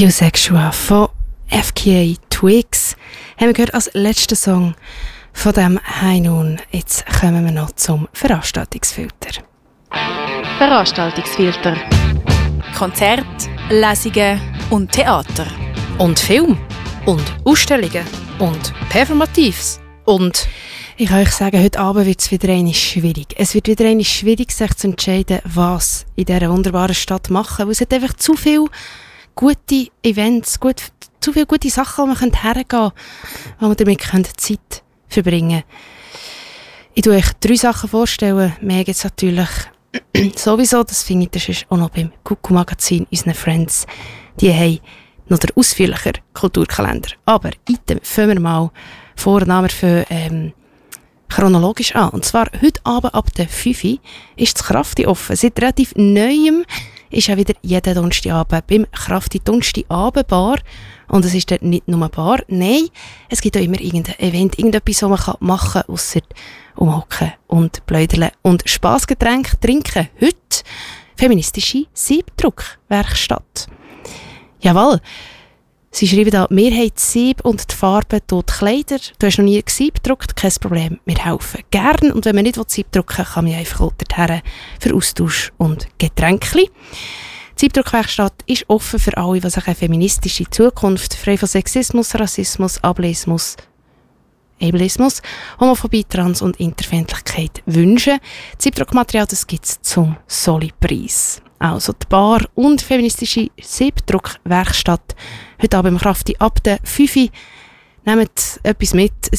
Eusexual von FKA Twigs haben wir gehört als letzten Song von dem High Noon. Jetzt kommen wir noch zum Veranstaltungsfilter. Veranstaltungsfilter. Konzerte, Lesungen und Theater. Und Film. Und Ausstellungen. Und Performatives. Und ich kann euch sagen, heute Abend wird es wieder einmal schwierig. Es wird wieder einmal schwierig, sich zu entscheiden, was in dieser wunderbaren Stadt machen. Weil es hat einfach zu viele gute Events, zu viele gute Sachen, wo man hergehen kann, wo man damit Zeit verbringen kann. Ich stelle euch 3 Sachen vorstellen. Mehr gibt es natürlich sowieso. Das finde ich, das ist auch noch beim Kuku-Magazin, unseren Friends. Die haben noch den ausführlichen Kulturkalender. Aber fangen wir mal vorne für chronologisch an. Und zwar heute Abend ab der 5 Uhr ist das Krafti offen. Seit relativ Neuem ist ja wieder jeden Donnerstagabend beim Krafti Donnerstagabend-Bar. Und es ist dort nicht nur eine Bar. Nein, es gibt auch immer irgendein Event, irgendetwas, was man machen kann, ausser umhocken und pläudern und Spassgetränke trinken. Heute feministische Siebdruckwerkstatt. Jawohl. Sie schreiben da, wir haben die Sieb und die Farbe durch die Kleider. Du hast noch nie Sieb gedruckt, kein Problem. Wir helfen gern. Und wenn man nicht Sieb drucken will, kann man einfach dorthin für Austausch und Getränkchen. Die Siebdruckwerkstatt ist offen für alle, die sich eine feministische Zukunft, frei von Sexismus, Rassismus, Ableismus, Ableismus, Homophobie, Trans- und Interfeindlichkeit wünschen. Das Siebdruckmaterial gibt es zum Soli-Preis. Also die Bar und feministische Siebdruckwerkstatt heute Abend im Krafti ab der 5 Uhr. Nehmt etwas mit, ein